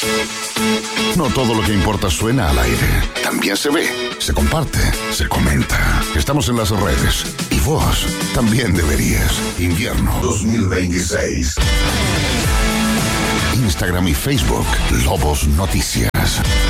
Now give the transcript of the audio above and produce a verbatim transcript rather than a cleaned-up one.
No todo lo que importa suena al aire. También se ve, se comparte, se comenta. Estamos en las redes. Y vos también deberías. Invierno dos mil veintiséis. Instagram y Facebook. Lobos Noticias.